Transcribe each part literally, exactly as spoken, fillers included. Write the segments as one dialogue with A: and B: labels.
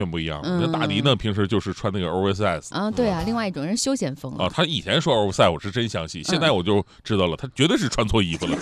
A: 全不一样。那、嗯、大迪呢，平时就是穿那个 oversize
B: 啊，对啊，另外一种人休闲风
A: 啊。他以前说 oversize 我是真相信，现在我就知道了，他绝对是穿错衣服了。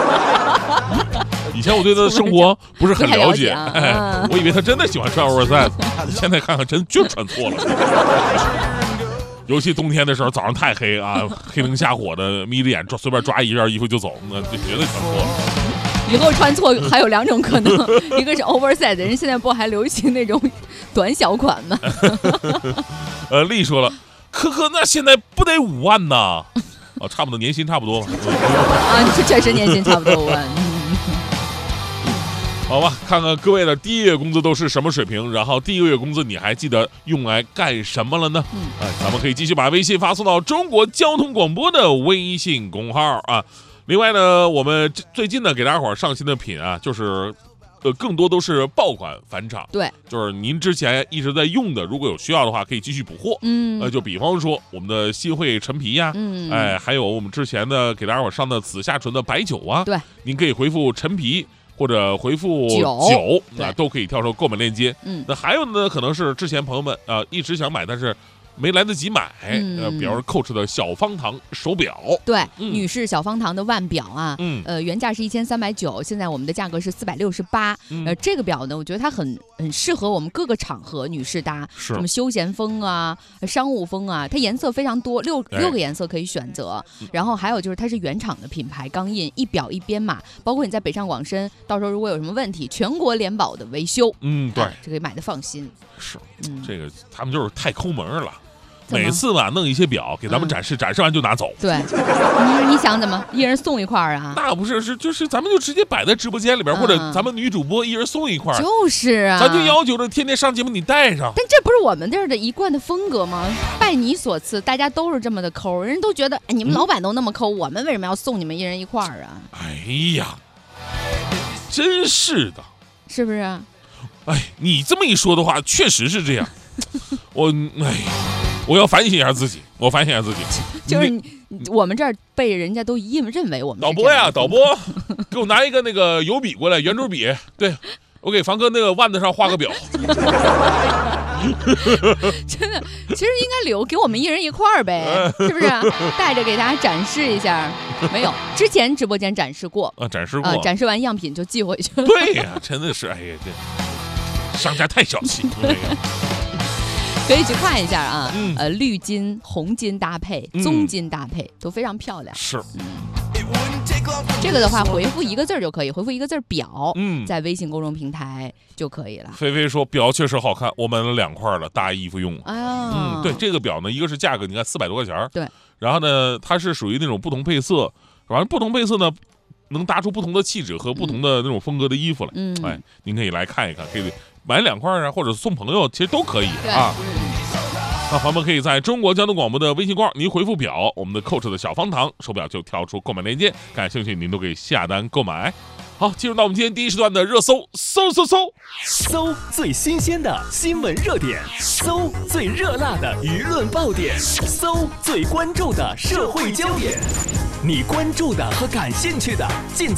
A: 以前我对他的生活不是很了解，
B: 了解
A: 哎、嗯，我以为他真的喜欢穿 oversize， 现在看看真就穿错了。尤其冬天的时候，早上太黑啊，黑灯瞎火的，眯着眼抓随便抓一件衣服就走，那就绝对穿错了。
B: 以后穿错还有两种可能，一个是 oversize， 人现在不还流行那种短小款吗？
A: 呃，丽说了，科科那现在不得五万呐？啊，差不多年薪差不多吧。
B: 啊，这确实年薪差不多五万。
A: 好吧，看看各位的第一月工资都是什么水平，然后第一个月工资你还记得用来干什么了呢？嗯，哎，咱们可以继续把微信发送到中国交通广播的微信公号啊。另外呢，我们最近呢给大家伙上新的品啊，就是呃更多都是爆款返场。
B: 对，
A: 就是您之前一直在用的，如果有需要的话，可以继续补货。嗯，呃，就比方说我们的新会陈皮呀，嗯，哎，还有我们之前的给大家伙上的紫霞醇的白酒啊，
B: 对，
A: 您可以回复陈皮。或者回复酒，那都可以跳出购买链接。嗯，那还有呢，可能是之前朋友们啊、呃、一直想买，但是没来得及买。嗯、呃，比如说 Coach 的小方糖手表，
B: 对，嗯、女士小方糖的腕表啊，嗯，呃，原价是一千三百九，现在我们的价格是四百六十八。呃，这个表呢，我觉得它很很适合我们各个场合女士搭，什么休闲风啊、商务风啊，它颜色非常多，六六个颜色可以选择。哎、然后还有就是它是原厂的品牌钢印，一表一编码，包括你在北上广深，到时候如果有什么问题，全国联保的维修。嗯，对，啊、这个买的放心。
A: 是，嗯、这个他们就是太抠门了。每次吧，弄一些表给咱们展示，嗯、展示完就拿走。
B: 对，你你想怎么一人送一块啊？
A: 那不是是就是咱们就直接摆在直播间里边，嗯、或者咱们女主播一人送一块。
B: 就是啊，
A: 咱就要求着天天上节目你带上。
B: 但这不是我们这儿的一贯的风格吗？拜你所赐，大家都是这么的抠，人都觉得哎，你们老板都那么抠，嗯、我们为什么要送你们一人一块啊？
A: 哎呀，真是的，
B: 是不是啊？
A: 哎，你这么一说的话，确实是这样。我哎。我要反省一下自己，我反省一下自己。
B: 就是你我们这儿被人家都认认为我们
A: 导播呀，导播，给我拿一个那个油笔过来，圆珠笔。对，我给房哥那个腕子上画个表。
B: 真的，其实应该留给我们一人一块儿呗，是不是？带着给大家展示一下。没有，之前直播间展示过
A: 啊，展示过、
B: 呃，展示完样品就寄回去了。
A: 对呀、啊，真的是，哎呀，这商家太小气。哎
B: 可以去看一下啊，嗯、呃，绿金、红金搭配、棕金搭配、嗯、都非常漂亮。
A: 是，嗯、
B: 这个的话回复一个字就可以，回复一个字表，嗯，在微信公众平台就可以了。
A: 菲菲说表确实好看，我买了两块了，搭衣服用。
B: 哎呀，
A: 嗯，对，这个表呢，一个是价格，你看四百多块钱，
B: 对，
A: 然后呢，它是属于那种不同配色，完了不同配色呢，能搭出不同的气质和不同的那种风格的衣服来。嗯，哎，您可以来看一看，可以买两块啊，或者送朋友，其实都可以啊。那朋友们可以在中国交通广播的微信号，您回复表，我们的 Coach 的小方糖手表就跳出购买链接，感兴趣您都可以下单购买。好，进入到我们今天第一时段的热搜，搜搜搜，
C: 搜最新鲜的新闻热点，搜最热辣的舆论爆点，搜最关注的社会焦点，你关注的和感兴趣的尽在